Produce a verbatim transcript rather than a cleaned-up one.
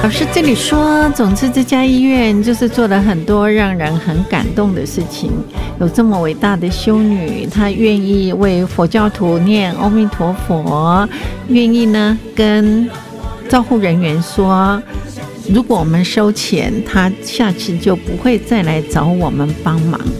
老师这里说，总之这家医院就是做了很多让人很感动的事情。有这么伟大的修女，她愿意为佛教徒念阿弥陀佛，愿意呢跟照护人员说，如果我们收钱，他下次就不会再来找我们帮忙。